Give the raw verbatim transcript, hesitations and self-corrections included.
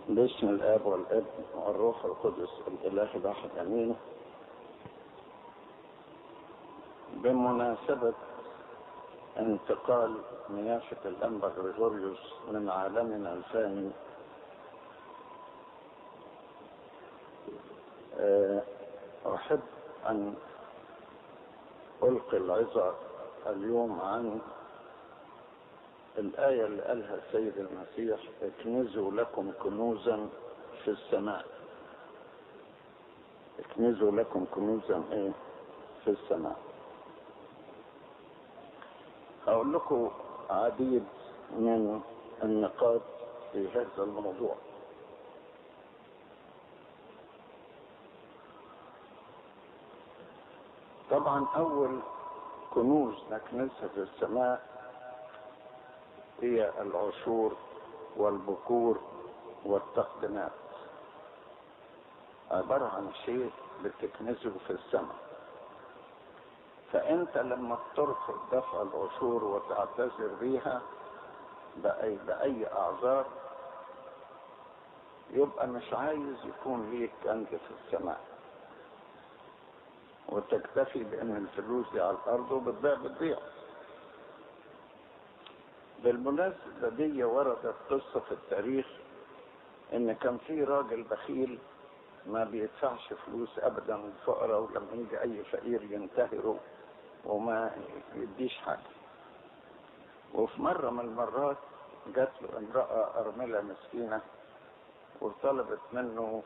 باسم الاب والابن والروح القدس الاله الواحد امين. بمناسبة انتقال نيافة الانبا غريغوريوس من عالمنا الفاني، احب ان القي العظة اليوم عن الآية اللي قالها السيد المسيح: اكنزوا لكم كنوزا في السماء. اكنزوا لكم كنوزا ايه في السماء. هقول لكم عديد من النقاط في هذا الموضوع. طبعا اول كنوز نكنزها في السماء هي العشور والبكور والتقدمات، عبارة عن شيء بتكنزه في السماء. فانت لما بترفض دفع العشور وتعتذر بيها بأي, بأي اعذار، يبقى مش عايز يكون ليك كنز في السماء، وتكتفي بان الفلوس دي على الارض وبتضيع بتضيع. بالمناسبة دي وردت قصة في التاريخ ان كان في راجل بخيل ما بيدفعش فلوس ابدا للفقراء، ولما يجي اي فقير ينتهره وما يديش حاجة. وفي مرة من المرات جات له امرأة ارملة مسكينة وطلبت منه